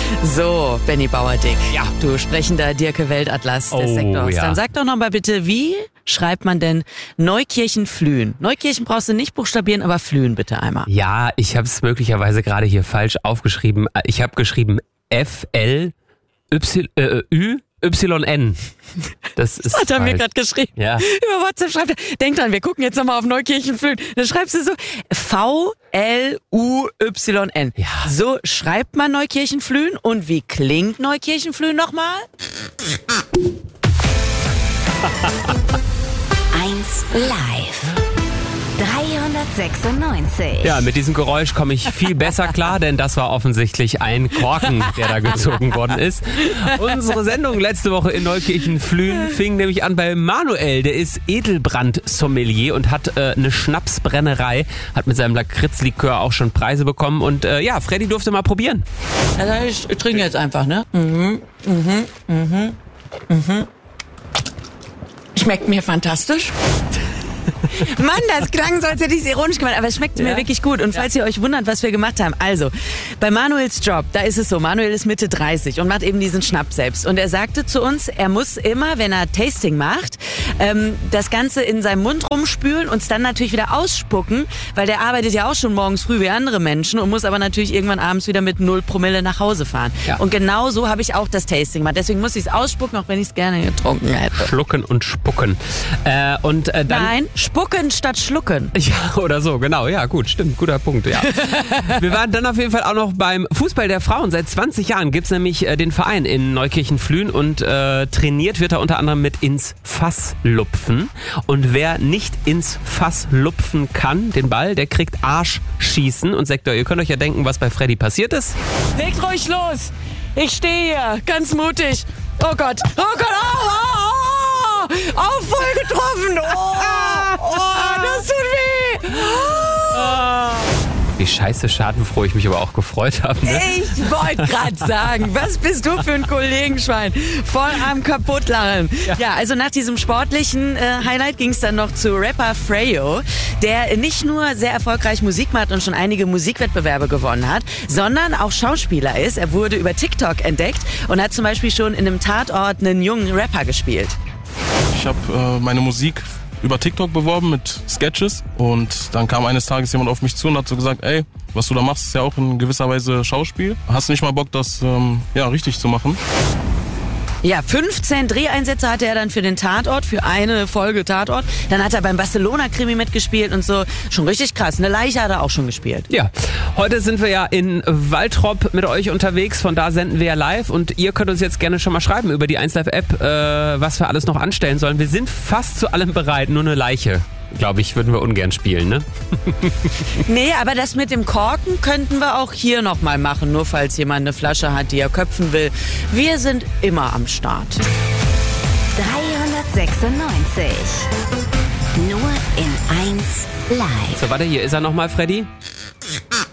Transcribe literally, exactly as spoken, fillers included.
So, Benny Bauerdick. Ja. Du sprechender Dirke Weltatlas des Oh, Sektors. ja. Dann sag doch noch mal bitte, wie schreibt man denn Neukirchen-Flühen? Neukirchen brauchst du nicht buchstabieren, aber Flühen bitte einmal. Ja, ich habe es möglicherweise gerade hier falsch aufgeschrieben. Ich habe geschrieben F L Y N. Das ist Hat er falsch. mir gerade geschrieben. Ja. Über WhatsApp schreibt er, denk dran, wir gucken jetzt nochmal auf Neukirchen-Flühen. Dann schreibst du so V L U Y N. Ja. So schreibt man Neukirchen-Flühen. Und wie klingt Neukirchen-Flühen nochmal? eins live. dreihundertsechsundneunzig. Ja, mit diesem Geräusch komme ich viel besser klar, denn das war offensichtlich ein Korken, der da gezogen worden ist. Unsere Sendung letzte Woche in Neukirchen-Flühen fing nämlich an bei Manuel. Der ist Edelbrand-Sommelier und hat äh, eine Schnapsbrennerei, hat mit seinem Lakritzlikör auch schon Preise bekommen. Und äh, ja, Freddy durfte mal probieren. Also ich trinke jetzt einfach, ne? Mhm, mhm, mhm, mhm. Schmeckt mir fantastisch. Mann, das klang so, als hätte ich es ironisch gemeint, aber es schmeckt mir Ja. wirklich gut. Und falls ihr euch wundert, was wir gemacht haben, also, bei Manuels Job, da ist es so, Manuel ist Mitte dreißig und macht eben diesen Schnaps selbst. Und er sagte zu uns, er muss immer, wenn er Tasting macht, ähm, das Ganze in seinem Mund rumspülen und es dann natürlich wieder ausspucken, weil der arbeitet ja auch schon morgens früh wie andere Menschen und muss aber natürlich irgendwann abends wieder mit null Promille nach Hause fahren. Ja. Und genau so habe ich auch das Tasting gemacht. Deswegen muss ich es ausspucken, auch wenn ich es gerne getrunken hätte. Schlucken und spucken. Äh, und äh, dann... Nein, spucken statt schlucken. Ja, oder so, genau. Ja, gut, stimmt. Guter Punkt, ja. Wir waren dann auf jeden Fall auch noch beim Fußball der Frauen. Seit zwanzig Jahren gibt's nämlich äh, den Verein in Neukirchen-Flühen und äh, trainiert wird er unter anderem mit ins Fass lupfen. Und wer nicht ins Fass lupfen kann, den Ball, der kriegt Arschschießen. Und Sektor, ihr könnt euch ja denken, was bei Freddy passiert ist. Legt ruhig los. Ich stehe hier, ganz mutig. Oh Gott, oh Gott, oh, oh, oh, oh voll getroffen. Oh, oh, das tut weh. Wie scheiße schadenfroh ich mich aber auch gefreut habe. Ne? Ich wollte gerade sagen, was bist du für ein Kollegenschwein? Voll am Kaputtlachen. Ja. ja, also nach diesem sportlichen äh, Highlight ging es dann noch zu Rapper Freyo, der nicht nur sehr erfolgreich Musik macht und schon einige Musikwettbewerbe gewonnen hat, sondern auch Schauspieler ist. Er wurde über TikTok entdeckt und hat zum Beispiel schon in einem Tatort einen jungen Rapper gespielt. Ich habe äh, meine Musik über TikTok beworben mit Sketches und dann kam eines Tages jemand auf mich zu und hat so gesagt, ey, was du da machst, ist ja auch in gewisser Weise Schauspiel. Hast du nicht mal Bock, das ähm, ja, richtig zu machen? Ja, fünfzehn Dreheinsätze hatte er dann für den Tatort, für eine Folge Tatort. Dann hat er beim Barcelona-Krimi mitgespielt und so. Schon richtig krass. Eine Leiche hat er auch schon gespielt. Ja, heute sind wir ja in Waltrop mit euch unterwegs, von da senden wir ja live und ihr könnt uns jetzt gerne schon mal schreiben über die eins Live App, äh, was wir alles noch anstellen sollen. Wir sind fast zu allem bereit, nur eine Leiche, glaube ich, würden wir ungern spielen, ne? Nee, aber das mit dem Korken könnten wir auch hier nochmal machen, nur falls jemand eine Flasche hat, die er köpfen will. Wir sind immer am Start. dreihundertsechsundneunzig. Nur in eins live. So, warte, hier ist er nochmal, Freddy.